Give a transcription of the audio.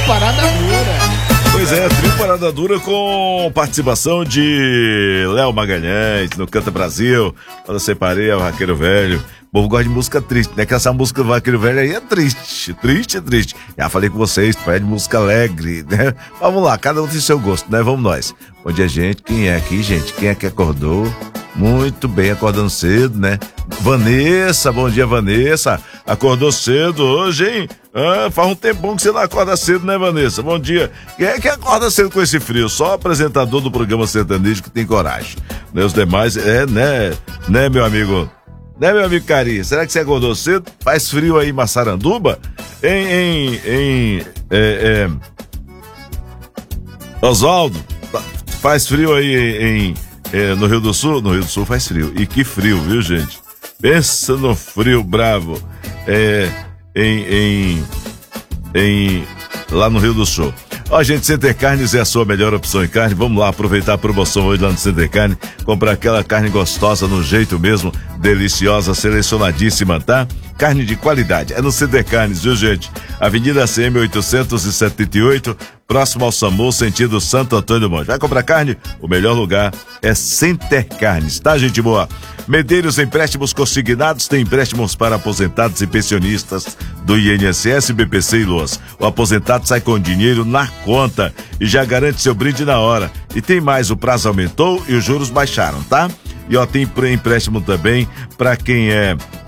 Parada Dura. Pois é, trio Parada Dura com participação de Léo Magalhães, no Canta Brasil, Quando Eu Separei, o Vaqueiro Velho. O povo gosta de música triste, né? Que essa música do Vaqueiro Velho aí é triste. Já falei com vocês, pede música alegre, né? Vamos lá, cada um tem seu gosto, né? Vamos nós. Bom dia, gente. Quem é aqui, gente? Quem é que acordou? Muito bem, acordando cedo, né? Vanessa, bom dia, Vanessa. Acordou cedo hoje, hein? Faz um tempão que você não acorda cedo, né, Vanessa? Bom dia. Quem é que acorda cedo com esse frio? Só o apresentador do programa sertanejo que tem coragem. Né? Os demais, né, meu amigo? Né, meu amigo Cari? Será que você acordou cedo? Faz frio aí em Massaranduba? Oswaldo, faz frio aí no Rio do Sul? No Rio do Sul faz frio. E que frio, viu, gente? Pensa no frio bravo. Lá no Rio do Sul. Ó, gente, Center Carnes é a sua melhor opção em carne. Vamos lá aproveitar a promoção hoje lá no Center Carne. Comprar aquela carne gostosa no jeito mesmo, deliciosa, selecionadíssima, tá? Carne de qualidade. É no Center Carnes, viu, gente? Avenida CM 878, próximo ao SAMU, sentido Santo Antônio do Monte. Vai comprar carne? O melhor lugar é Center Carnes, tá, gente boa? Medeiros Empréstimos Consignados tem empréstimos para aposentados e pensionistas do INSS, BPC e LOAS. O aposentado sai com dinheiro na conta e já garante seu brinde na hora. E tem mais, o prazo aumentou e os juros baixaram, tá? E ó, tem empréstimo também para quem é